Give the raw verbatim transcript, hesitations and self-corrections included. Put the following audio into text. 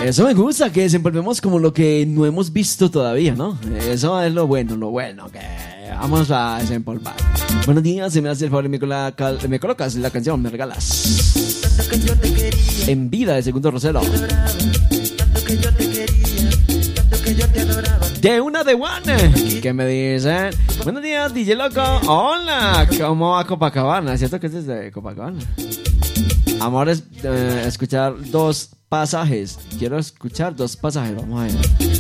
Eso me gusta, que desenvolvemos como lo que no hemos visto todavía, ¿no? Eso es lo bueno, lo bueno, que vamos a desempolvar. Buenos días, se me hace el favor y me, coloca, me colocas la canción, me regalas. En vida de Segundo Rosero. De una de one. ¿Qué me dicen? Buenos días, D J Loco. Hola, ¿cómo va Copacabana? ¿Es cierto que es desde Copacabana? Amor, es eh, escuchar dos pasajes. Quiero escuchar dos pasajes. Vamos a ver.